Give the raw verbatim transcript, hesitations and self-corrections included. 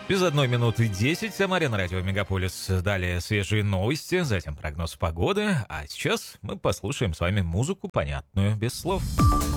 Без одной минуты десять. Самара на радио Мегаполис. Далее свежие новости, затем прогноз погоды. А сейчас мы послушаем с вами музыку, понятную без слов.